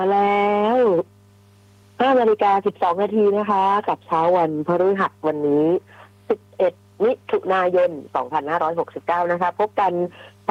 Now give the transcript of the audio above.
มาแล้ว5:12 นาทีนะคะกับเช้าวันพฤหัสวันนี้11 มิถุนายน 2569นะคะพบกัน